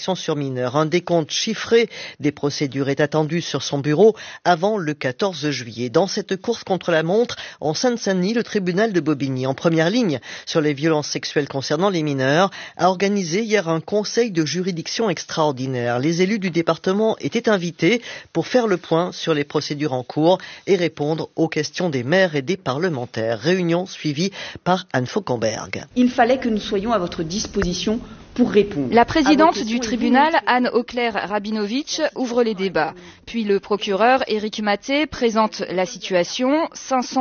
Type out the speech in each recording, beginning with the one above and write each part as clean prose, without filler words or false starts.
violation sur mineur. Un décompte chiffré des procédures est attendu sur son bureau avant le 14 juillet. Dans cette course contre la montre, en Seine-Saint-Denis, le tribunal de Bobigny, en première ligne sur les violences sexuelles concernant les mineurs, a organisé hier un conseil de juridiction extraordinaire. Les élus du département étaient invités pour faire le point sur les procédures en cours et répondre aux questions des maires et des parlementaires. Réunion suivie par Anne Fauconberg. Il fallait que nous soyons à votre disposition pour répondre. La présidente du tribunal, Anne Auclair-Rabinovitch, ouvre les débats. Puis le procureur, Éric Maté, présente la situation.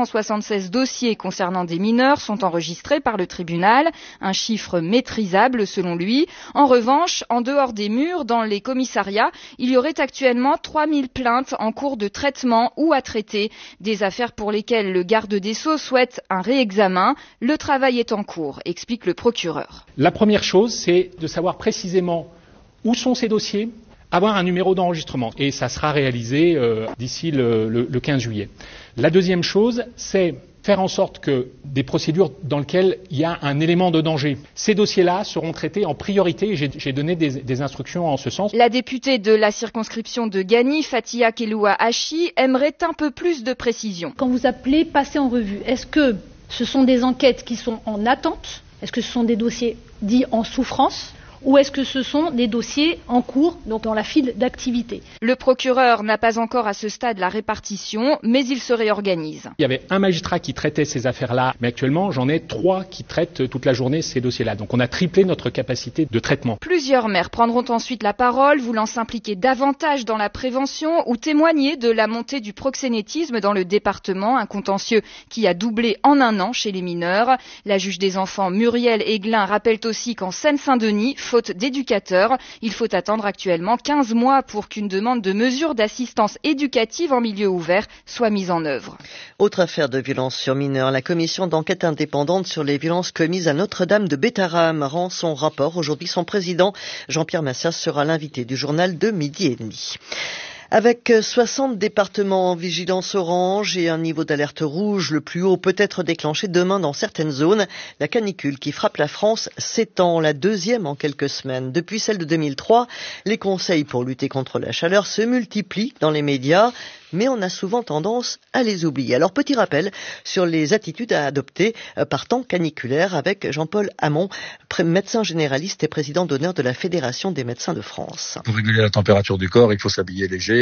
576 dossiers concernant des mineurs sont enregistrés par le tribunal, un chiffre maîtrisable selon lui. En revanche, en dehors des murs, dans les commissariats, il y aurait actuellement 3000 plaintes en cours de traitement ou à traiter. Des affaires pour lesquelles le garde des Sceaux souhaite un réexamen. Le travail est en cours, explique le procureur. La première chose, c'est de savoir précisément où sont ces dossiers, avoir un numéro d'enregistrement. Et ça sera réalisé d'ici le 15 juillet. La deuxième chose, c'est faire en sorte que des procédures dans lesquelles il y a un élément de danger, ces dossiers-là seront traités en priorité et j'ai donné des instructions en ce sens. La députée de la circonscription de Gagny, Fatia Keloua Hachi, aimerait un peu plus de précision. Quand vous appelez passer en revue, est-ce que ce sont des enquêtes qui sont en attente ? Est-ce que ce sont des dossiers dits en souffrance ? Ou est-ce que ce sont des dossiers en cours, donc dans la file d'activité? Le procureur n'a pas encore à ce stade la répartition, mais il se réorganise. Il y avait un magistrat qui traitait ces affaires-là, mais actuellement j'en ai 3 qui traitent toute la journée ces dossiers-là. Donc on a triplé notre capacité de traitement. Plusieurs maires prendront ensuite la parole, voulant s'impliquer davantage dans la prévention ou témoigner de la montée du proxénétisme dans le département, un contentieux qui a doublé en un an chez les mineurs. La juge des enfants Muriel Aiglin rappelle aussi qu'en Seine-Saint-Denis, faute d'éducateurs, il faut attendre actuellement 15 mois pour qu'une demande de mesure d'assistance éducative en milieu ouvert soit mise en œuvre. Autre affaire de violence sur mineurs, la commission d'enquête indépendante sur les violences commises à Notre-Dame de Bétharram rend son rapport. Aujourd'hui, son président, Jean-Pierre Massias, sera l'invité du journal de 12h30. Avec 60 départements en vigilance orange et un niveau d'alerte rouge le plus haut peut être déclenché demain dans certaines zones, la canicule qui frappe la France s'étend, la deuxième en quelques semaines. Depuis celle de 2003, les conseils pour lutter contre la chaleur se multiplient dans les médias, mais on a souvent tendance à les oublier. Alors, petit rappel sur les attitudes à adopter par temps caniculaire avec Jean-Paul Hamon, médecin généraliste et président d'honneur de la Fédération des médecins de France. Pour réguler la température du corps, il faut s'habiller léger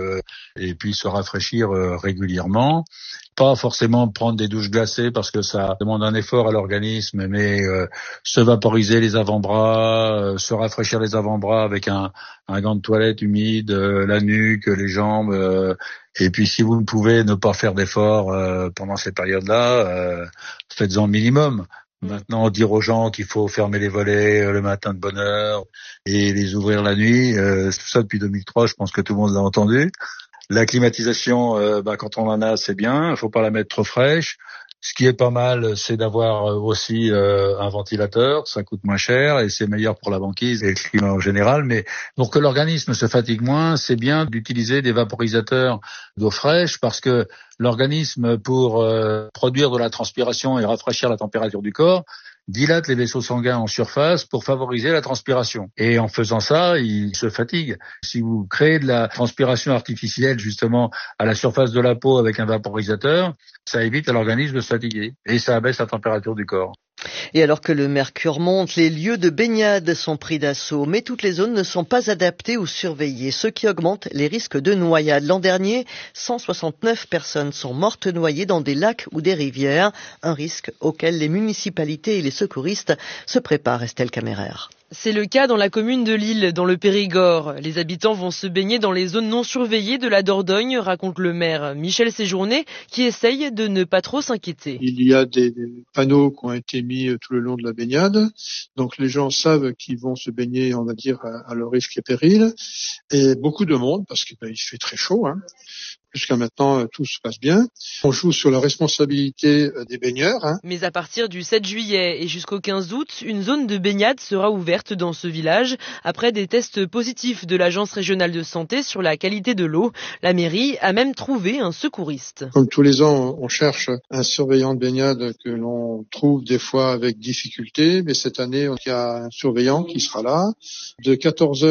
et puis se rafraîchir régulièrement. Pas forcément prendre des douches glacées parce que ça demande un effort à l'organisme, mais se vaporiser les avant-bras, se rafraîchir les avant-bras avec un gant de toilette humide, la nuque, les jambes. Et puis si vous ne pouvez ne pas faire d'efforts pendant ces périodes-là, faites-en le minimum. Maintenant, dire aux gens qu'il faut fermer les volets le matin de bonne heure et les ouvrir la nuit, tout ça depuis 2003, je pense que tout le monde l'a entendu. La climatisation, quand on en a, c'est bien. Il faut pas la mettre trop fraîche. Ce qui est pas mal, c'est d'avoir aussi un ventilateur. Ça coûte moins cher et c'est meilleur pour la banquise et le climat en général. Mais pour que l'organisme se fatigue moins, c'est bien d'utiliser des vaporisateurs d'eau fraîche parce que l'organisme, pour produire de la transpiration et rafraîchir la température du corps, dilate les vaisseaux sanguins en surface pour favoriser la transpiration. Et en faisant ça, il se fatigue. Si vous créez de la transpiration artificielle justement à la surface de la peau avec un vaporisateur, ça évite à l'organisme de se fatiguer et ça abaisse la température du corps. Et alors que le mercure monte, les lieux de baignade sont pris d'assaut, mais toutes les zones ne sont pas adaptées ou surveillées, ce qui augmente les risques de noyade. L'an dernier, 169 personnes sont mortes noyées dans des lacs ou des rivières, un risque auquel les municipalités et les secouristes se préparent. Estelle Caméraire. C'est le cas dans la commune de Lille, dans le Périgord. Les habitants vont se baigner dans les zones non surveillées de la Dordogne, raconte le maire Michel Séjourné, qui essaye de ne pas trop s'inquiéter. Il y a des panneaux qui ont été mis tout le long de la baignade. Donc les gens savent qu'ils vont se baigner, on va dire, à leur risque et péril. Et beaucoup de monde, parce qu'il fait très chaud, Jusqu'à maintenant, tout se passe bien. On joue sur la responsabilité des baigneurs. Mais à partir du 7 juillet et jusqu'au 15 août, une zone de baignade sera ouverte dans ce village. Après des tests positifs de l'Agence régionale de santé sur la qualité de l'eau, la mairie a même trouvé un secouriste. Comme tous les ans, on cherche un surveillant de baignade que l'on trouve des fois avec difficulté. Mais cette année, il y a un surveillant qui sera là de 14h